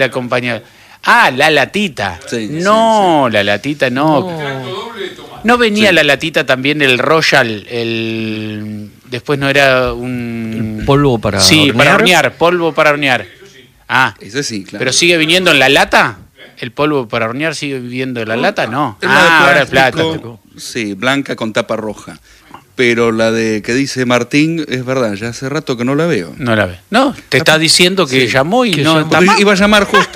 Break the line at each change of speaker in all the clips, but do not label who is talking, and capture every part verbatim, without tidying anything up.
acompañaba. Ah, la latita.
Sí,
no,
sí, sí.
la latita no. No venía sí. La latita también, el Royal, el después no era un...
¿El polvo para
sí,
hornear?
para hornear, polvo para hornear. Ah,
eso sí, claro.
¿Pero sigue viniendo en la lata? ¿El polvo para hornear sigue viniendo en la lata? No.
Es
ah, ahora
de
es plástico.
Sí, blanca con tapa roja. Pero la de que dice Martín, es verdad, ya hace rato que no la veo.
No la ve. No, te está diciendo que sí. llamó y
que
no
llamó.
está más.
Iba a llamar justo.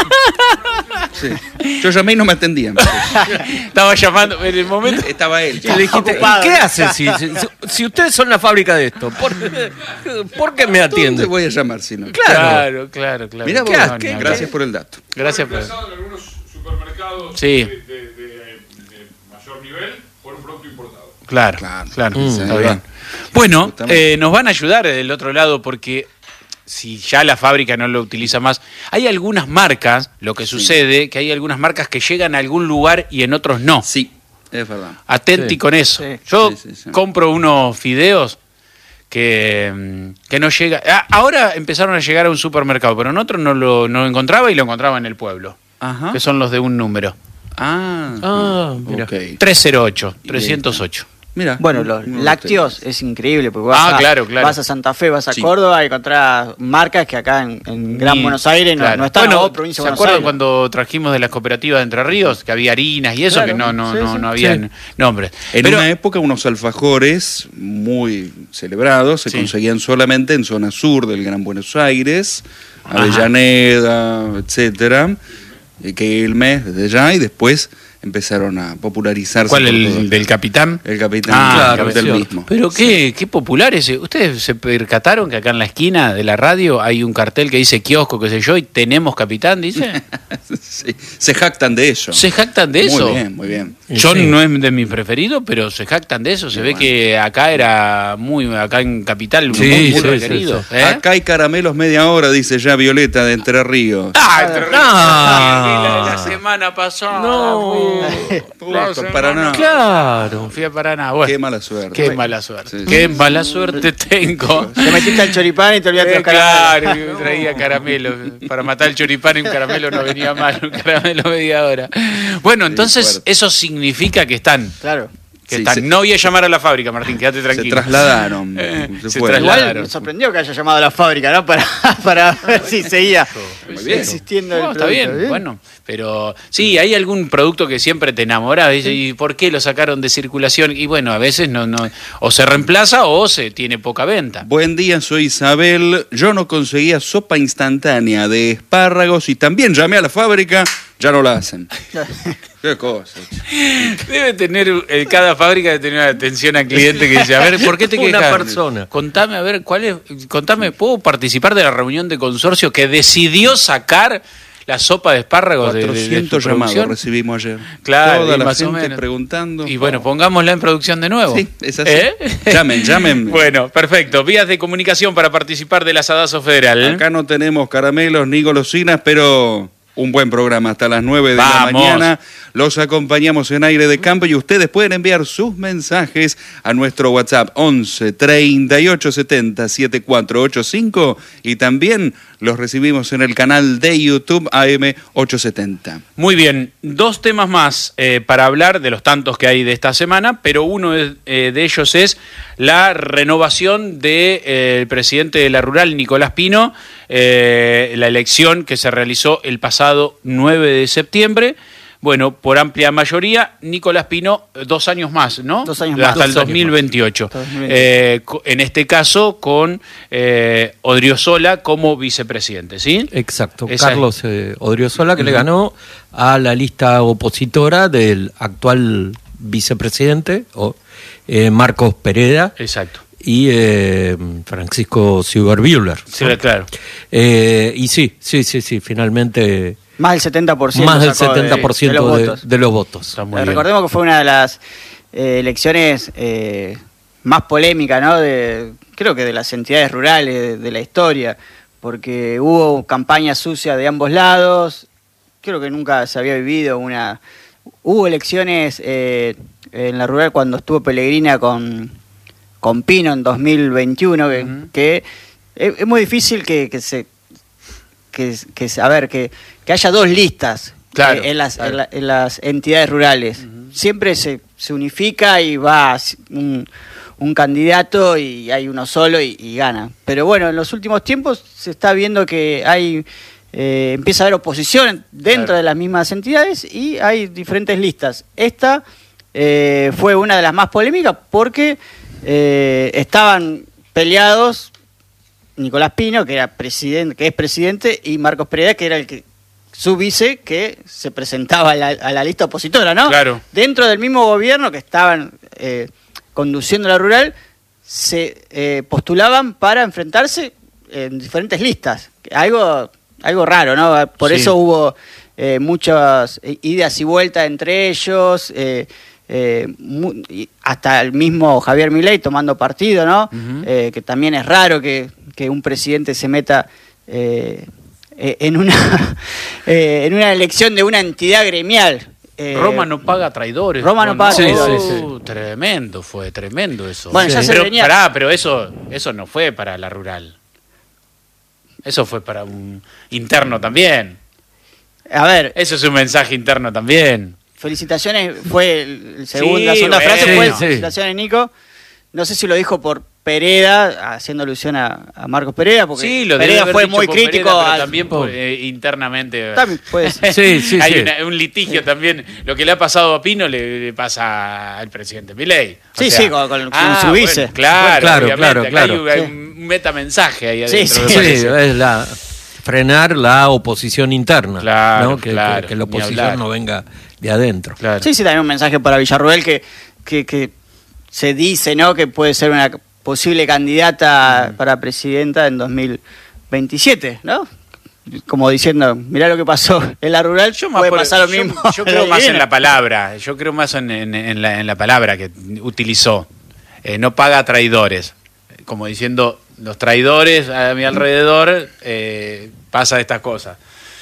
Sí. Yo llamé y no me atendían.
Estaba llamando en el momento.
Estaba él.
Y le dijiste, ¿y qué hace si, si, si ustedes son la fábrica de esto? ¿Por, ¿por qué me atiende?
¿Dónde voy a llamar si no?
Claro, claro, claro.
Mira vos,
¿Qué,
¿qué?
qué,
gracias por el dato.
Gracias por
en algunos supermercados
sí.
de, de, de, de mayor nivel por un producto importado.
Claro, claro, claro.
Mm,
está bien. Bueno, eh, nos van a ayudar del otro lado porque si ya la fábrica no lo utiliza más, hay algunas marcas, lo que sí. sucede, que hay algunas marcas que llegan a algún lugar y en otros no.
Sí, es verdad.
Atenti sí. con eso. Sí. Yo sí, sí, sí. compro unos fideos que, que no llega. Ah, ahora empezaron a llegar a un supermercado, pero en otro no lo no encontraba y lo encontraba en el pueblo. Ajá. Que son los de un número.
Ah,
ah mira.
Okay.
trescientos ocho, trescientos ocho.
Mira,
bueno, los lácteos es increíble porque vas,
ah,
a,
claro, claro.
vas a Santa Fe, vas a
sí.
Córdoba y encontrás marcas que acá en, en Gran Ni, Buenos Aires no, claro. no están.
Bueno,
en provincia
¿se
de
acuerdan
Buenos Aires?
Cuando trajimos de las cooperativas de Entre Ríos que había harinas y eso claro. que no no sí, no, sí. no habían sí. nombres?
En
Pero,
una época unos alfajores muy celebrados se sí. conseguían solamente en zona sur del Gran Buenos Aires, Avellaneda, ajá. etcétera, que el mes desde allá y después empezaron a popularizarse.
¿Cuál, el del Capitán?
El Capitán,
ah,
claro, del mismo.
Pero qué, sí. qué popular ese. ¿Ustedes se percataron que acá en la esquina de la radio hay un cartel que dice kiosco, qué sé yo, y tenemos Capitán, dice?
Sí. Se jactan de eso.
¿Se jactan de eso?
Muy bien, muy bien.
Yo
sí.
no es de mi preferido, pero se jactan de eso. Se muy ve bueno. que acá era muy, acá en Capital,
sí,
muy, muy
sí,
requerido.
Sí, sí.
¿Eh?
Acá hay caramelos media hora, dice ya Violeta de Entre Ríos.
¡Ah, Entre Ríos!
No.
La, la semana pasada.
No.
Justo, Paraná.
Claro. Fui a Paraná. Bueno,
qué mala suerte.
Qué mala suerte. Sí, sí. Qué mala suerte tengo.
Te metiste al choripán y te olvidaste
eh,
los caramelos.
Claro, traía caramelo. Para matar el choripán y un caramelo no venía mal. Un caramelo media hora. Bueno, entonces sí, eso significa que están.
Claro.
Que
sí,
están.
Se,
no voy a llamar a la fábrica, Martín, quédate tranquilo.
Se trasladaron.
Eh,
se
se
fueron.
trasladaron.
Igual me sorprendió que haya llamado a la fábrica, ¿no? Para, para ver si seguía
Muy bien.
existiendo
no,
el
está bien,
¿bien?
bueno. Pero sí, hay algún producto que siempre te enamora. ¿Y, ¿Y por qué lo sacaron de circulación? Y bueno, a veces no, no, o se reemplaza o se tiene poca venta.
Buen día, soy Isabel. Yo no conseguía sopa instantánea de espárragos y también llamé a la fábrica. Ya no la hacen. Qué cosa.
Debe tener, eh, cada fábrica debe tener una atención al cliente que dice, a ver, ¿por qué te quejas?
Una persona.
Contame, a ver, ¿cuál es? Contame, ¿puedo participar de la reunión de consorcio que decidió sacar la sopa de espárragos de, de, de
cuatrocientos llamados recibimos ayer.
Claro,
toda la
más
gente
o menos.
preguntando.
Y bueno, pongámosla en producción de nuevo.
Sí, es así.
¿Eh?
Llamen, llamen.
Bueno, perfecto. Vías de comunicación para participar del Asadazo Federal.
Acá no tenemos caramelos ni golosinas, pero un buen programa hasta las nueve de
Vamos.
la mañana. Los acompañamos en Aire de Campo y ustedes pueden enviar sus mensajes a nuestro WhatsApp once treinta y ocho setenta setenta y cuatro ochenta y cinco y también los recibimos en el canal de YouTube A M ochocientos setenta.
Muy bien, dos temas más eh, para hablar de los tantos que hay de esta semana, pero uno de, eh, de ellos es la renovación del de, eh, presidente de la Rural, Nicolás Pino, eh, la elección que se realizó el pasado nueve de septiembre. Bueno, por amplia mayoría, Nicolás Pino, dos años más, ¿no?
Dos años más.
Hasta el
dos
dos mil veintiocho.
dos mil veintiocho.
Eh, en este caso, con eh, Odriozola como vicepresidente, ¿sí?
Exacto,
Esa
Carlos eh, Odriozola, que uh-huh. le ganó a la lista opositora del actual vicepresidente, o, eh, Marcos Pereda.
Exacto.
Y eh, Francisco Zuber-Bühler.
Sí, claro.
Eh, y sí, sí, sí, sí, finalmente...
Más del setenta por ciento.
Más del setenta por ciento de, de, los de, de los votos.
Eh, recordemos que fue una de las eh, elecciones eh, más polémicas, ¿no? De, creo que de las entidades rurales de, de la historia, porque hubo campaña sucia de ambos lados. Creo que nunca se había vivido una... Hubo elecciones eh, en la rural cuando estuvo Pellegrina con, con Pino en dos mil veintiuno, que, uh-huh. que es, es muy difícil que, que se... que, que a ver, que, que haya dos listas
Claro,
eh, en, las,
claro.
en, la- en las entidades rurales. Uh-huh. Siempre se, se unifica y va un, un candidato y hay uno solo y, y gana. Pero bueno, en los últimos tiempos se está viendo que hay eh, empieza a haber oposición dentro claro. de las mismas entidades y hay diferentes listas. Esta eh, fue una de las más polémicas porque eh, estaban peleados Nicolás Pino, que era presidente, que es presidente, y Marcos Pereira, que era el que su vice, que se presentaba a la, a la lista opositora, ¿no?
Claro.
Dentro del mismo gobierno que estaban eh, conduciendo la rural, se eh, postulaban para enfrentarse en diferentes listas. Algo, algo raro, ¿no? Por sí. eso hubo eh, muchas idas y vueltas entre ellos, eh, eh, mu- hasta el mismo Javier Milei tomando partido, ¿no? Uh-huh. Eh, que también es raro que, que un presidente se meta eh, en una eh, en una elección de una entidad gremial. Eh,
Roma no paga traidores.
Roma no, no paga
sí,
traidores.
Sí, sí. Tremendo, fue tremendo eso.
Bueno,
sí.
ya se
pero,
venía...
pará, pero eso, eso no fue para la rural. Eso fue para un interno también.
A ver.
Eso es un mensaje interno también.
Felicitaciones, fue el, el segundo,
sí,
la segunda
bueno,
frase fue
sí.
felicitaciones, Nico. No sé si lo dijo por Pereda, haciendo alusión a, a Marcos Pereira, porque
sí, lo
Pereda fue muy crítico.
Pereda, pero
al...
también por, eh, internamente.
También, pues.
sí, sí, Hay
sí.
Una, un litigio sí. también. Lo que le ha pasado a Pino le, le pasa al presidente Milei.
Sí,
sea,
sí, con, con,
ah,
con su vice.
Bueno, claro,
claro,
obviamente.
claro,
Acá
claro.
Hay, hay
sí.
un metamensaje ahí
sí,
adentro.
Sí,
sí, es la, frenar la oposición interna.
Claro,
¿no? que,
claro,
que, que la oposición no venga de adentro.
Claro. Sí, sí, también un mensaje para Villarruel que, que, que se dice, ¿no?, que puede ser una posible candidata mm. para presidenta en dos mil veintisiete, ¿no? Como diciendo, mirá lo que pasó en la rural, yo puede por, pasar lo
yo,
mismo.
Yo creo más en la palabra, yo creo más en, en, en, la, en la palabra que utilizó. Eh, no paga traidores. Como diciendo, los traidores a mi alrededor eh, pasa estas cosas.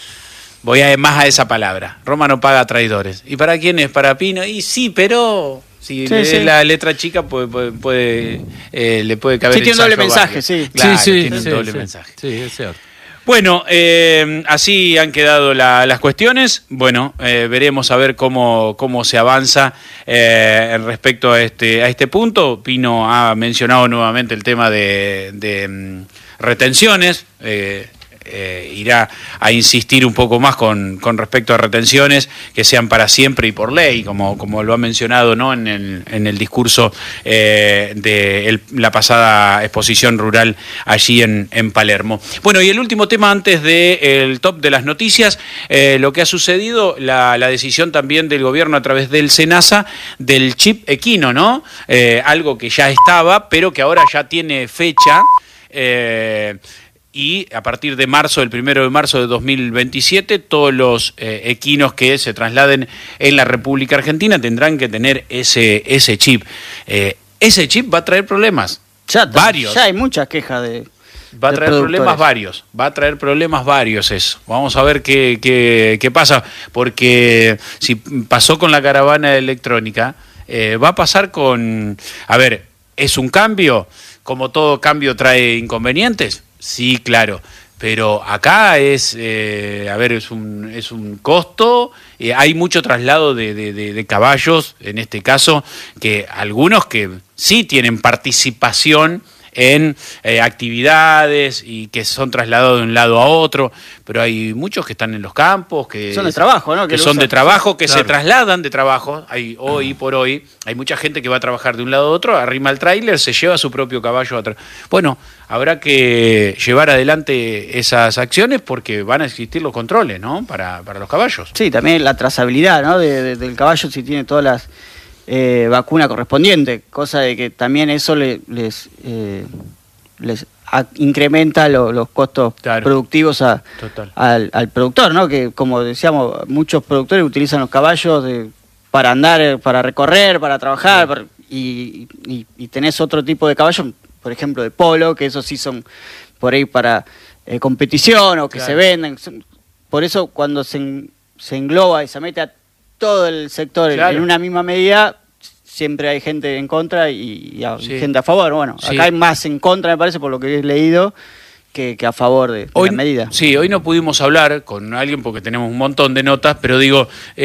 Voy a, más a esa palabra. Roma no paga traidores. ¿Y para quién es? ¿Para Pino? Y sí, pero... Si sí, sí. la letra chica puede, puede, puede eh, le puede caber
sí, tiene un doble mensaje,
varios.
sí.
Claro,
sí, sí,
tiene un
sí,
doble
sí,
mensaje.
Sí, es cierto.
Bueno, eh, así han quedado la, las cuestiones. Bueno, eh, veremos a ver cómo, cómo se avanza eh, respecto a este, a este punto. Pino ha mencionado nuevamente el tema de, de um, retenciones. Eh, Eh, irá a insistir un poco más con, con respecto a retenciones que sean para siempre y por ley, como, como lo ha mencionado, ¿no?, en el, en el discurso eh, de el, la pasada exposición rural allí en, en Palermo. Bueno, y el último tema antes del top de las noticias, eh, lo que ha sucedido, la, la decisión también del gobierno a través del SENASA del chip equino, ¿no? Eh, algo que ya estaba, pero que ahora ya tiene fecha. Eh, Y a partir de marzo, el primero de marzo de dos mil veintisiete, todos los eh, equinos que se trasladen en la República Argentina tendrán que tener ese, ese chip. Eh, ese chip va a traer problemas.
Ya,
varios.
Ya hay muchas quejas de.
Va a traer problemas varios. Va a traer problemas varios eso. Vamos a ver qué, qué, qué pasa. Porque si pasó con la caravana electrónica, eh, va a pasar con. A ver, ¿es un cambio? Como todo cambio trae inconvenientes. Sí, claro, pero acá es, eh, a ver, es un, es un costo, eh, hay mucho traslado de, de, de, de caballos, en este caso, que algunos que sí tienen participación en eh, actividades y que son trasladados de un lado a otro, pero hay muchos que están en los campos, que
son de trabajo, ¿no?
Que, que son de trabajo, que
claro.
se trasladan de trabajo. Hay hoy por hoy hay mucha gente que va a trabajar de un lado a otro, arrima el tráiler, se lleva su propio caballo atrás. Bueno, habrá que llevar adelante esas acciones porque van a existir los controles, ¿no? Para, para los caballos.
Sí, también la trazabilidad, ¿no? De, de, del caballo, si tiene todas las Eh, vacuna correspondiente, cosa de que también eso le, les eh, les a, incrementa lo, los costos claro. productivos a, al, al productor, ¿no? Que como decíamos, muchos productores utilizan los caballos de, para andar, para recorrer, para trabajar, sí. para, y, y, y tenés otro tipo de caballos, por ejemplo de polo, que esos sí son por ahí para eh, competición o que claro. se venden. Por eso cuando se, se engloba y se mete a todo el sector claro. en una misma medida, siempre hay gente en contra y, y sí. gente a favor. Bueno, sí. acá hay más en contra, me parece, por lo que he leído, que, que a favor de, de
hoy,
la medida.
Sí, hoy no pudimos hablar con alguien porque tenemos un montón de notas, pero digo,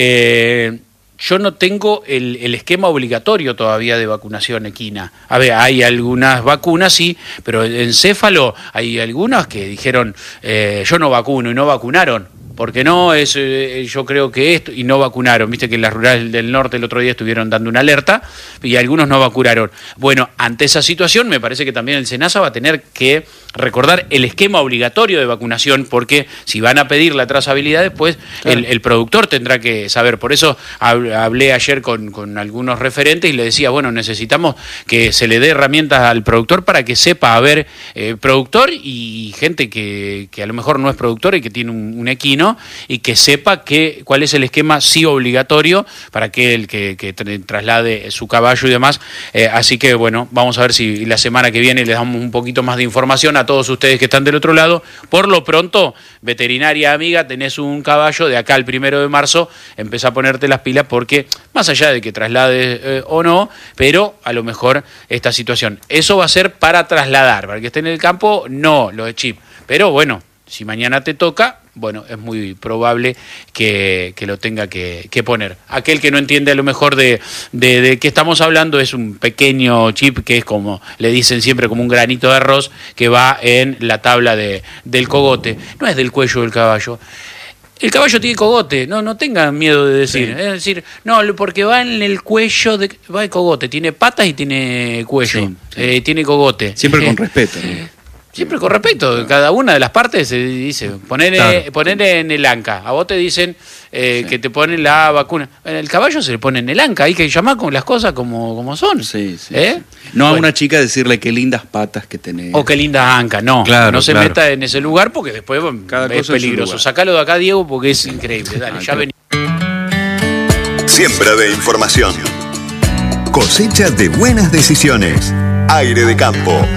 eh, yo no tengo el, el esquema obligatorio todavía de vacunación equina. A ver, hay algunas vacunas, sí, pero encéfalo hay algunas que dijeron, eh, yo no vacuno y no vacunaron. Porque no es, eh, yo creo que esto, y no vacunaron, viste que en las rurales del norte el otro día estuvieron dando una alerta y algunos no vacunaron. Bueno, ante esa situación me parece que también el SENASA va a tener que recordar el esquema obligatorio de vacunación, porque si van a pedir la trazabilidad después, claro, el, el productor tendrá que saber. Por eso hablé ayer con, con algunos referentes y le decía, bueno, necesitamos que se le dé herramientas al productor para que sepa haber eh, productor y gente que, que a lo mejor no es productor y que tiene un, un equino, y que sepa que, cuál es el esquema sí obligatorio para que el que, que traslade su caballo y demás. Eh, así que bueno, vamos a ver si la semana que viene les damos un poquito más de información a todos ustedes que están del otro lado. Por lo pronto, veterinaria amiga, tenés un caballo, de acá al primero de marzo, empezá a ponerte las pilas, porque más allá de que traslades eh, o no, pero a lo mejor esta situación, eso va a ser para trasladar, para que esté en el campo, no lo de chip. Pero bueno, si mañana te toca, bueno, es muy probable que, que lo tenga que, que poner. Aquel que no entiende a lo mejor de, de, de qué estamos hablando, es un pequeño chip que es como, le dicen siempre, como un granito de arroz que va en la tabla de, del cogote. No es del cuello del caballo. El caballo tiene cogote, no, no tengan miedo de decir. Sí. Es decir, no, porque va en el cuello, de, va el cogote, tiene patas y tiene cuello, sí, sí. Eh, tiene cogote.
Siempre
eh,
con respeto, ¿no?
Siempre con respeto, cada una de las partes se dice, poner, claro, poner en el anca. A vos te dicen eh, sí. que te ponen la vacuna. En el caballo se le pone en el anca, hay que llamar con las cosas como, como son.
Sí, sí,
¿Eh?
sí. No bueno. A una chica decirle qué lindas patas que tenés.
O qué lindas ancas, no.
Claro,
no se
claro.
meta en ese lugar porque después cada es peligroso. Sacalo de acá, Diego, porque es increíble. Dale, ah, ya vení.
Siembra de información. Cosecha de buenas decisiones. Aire de campo.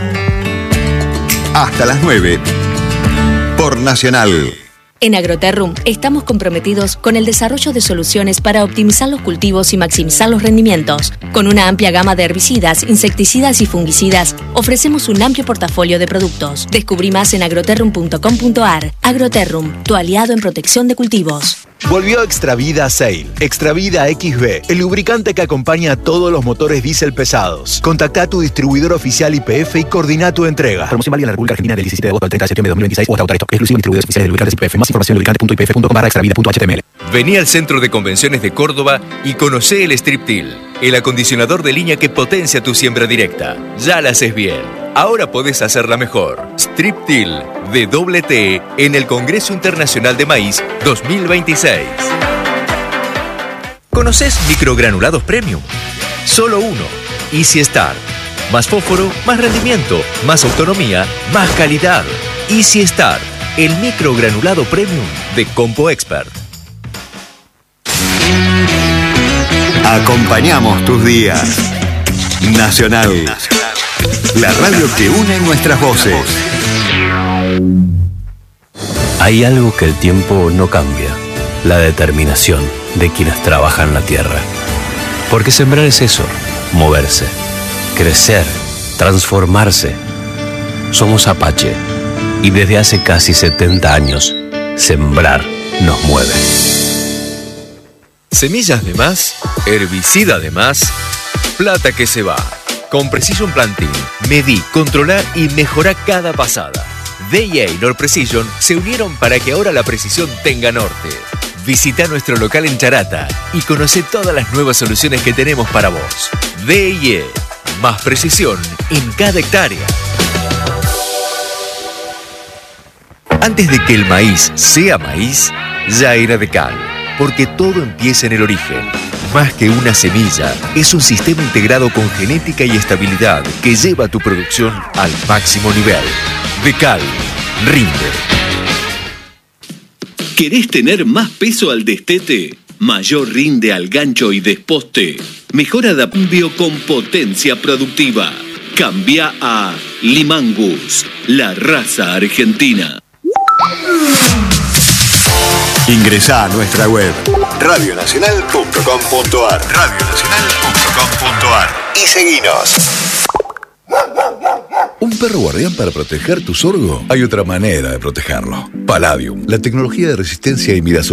Hasta las nueve, por Nacional.
En Agroterrum estamos comprometidos con el desarrollo de soluciones para optimizar los cultivos y maximizar los rendimientos. Con una amplia gama de herbicidas, insecticidas y fungicidas, ofrecemos un amplio portafolio de productos. Descubrí más en agroterrum punto com punto ar. Agroterrum, tu aliado en protección de cultivos.
Volvió Extravida Sail. Extravida X B, el lubricante que acompaña a todos los motores diésel pesados. Contacta a tu distribuidor oficial Y P F y coordina tu entrega.
Promoción válida en la República Argentina del diecisiete de agosto al treinta de septiembre de dos mil veintiséis o hasta autorizado. Exclusivo en distribuidores oficiales de lubricantes Y P F. Más información en lubricante punto i p f punto com barra extravida punto h t m l.
Vení al Centro de Convenciones de Córdoba y conocé el Strip Till, el acondicionador de línea que potencia tu siembra directa. Ya la haces bien. Ahora podés hacerla mejor. Strip Till de doble T en el Congreso Internacional de Maíz dos mil veintiséis. ¿Conocés microgranulados premium? Solo uno. Easy Start. Más fósforo, más rendimiento, más autonomía, más calidad. Easy Start. El microgranulado premium de Compo Expert.
Acompañamos tus días. Nacional. La radio que une nuestras voces.
Hay algo que el tiempo no cambia. La determinación de quienes trabajan la tierra. Porque sembrar es eso, moverse, crecer, transformarse. Somos Apache y desde hace casi setenta años, sembrar nos mueve.
Semillas de más, herbicida de más, plata que se va. Con Precision Planting, medí, controlá y mejorá cada pasada. D I A y Nord Precision se unieron para que ahora la precisión tenga norte. Visita nuestro local en Charata y conoce todas las nuevas soluciones que tenemos para vos. D I A, más precisión en cada hectárea. Antes de que el maíz sea maíz, ya era de cal, porque todo empieza en el origen. Más que una semilla, es un sistema integrado con genética y estabilidad que lleva tu producción al máximo nivel. De cal, rinde.
¿Querés tener más peso al destete? Mayor rinde al gancho y desposte. Mejora de cambio con potencia productiva. Cambia a Limangus, la raza argentina.
Ingresá a nuestra web radio nacional punto com punto ar radio nacional punto com punto ar y seguinos.
¿Un perro guardián para proteger tu sorgo? Hay otra manera de protegerlo. Palladium, la tecnología de resistencia y imidazolidad